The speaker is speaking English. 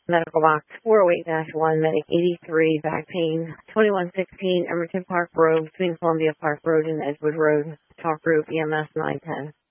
Medical Box 408-1, Medic 83, back pain, 2116 Emerson Park Road, between Columbia Park Road and Edgewood Road, Talk Group, EMS 910.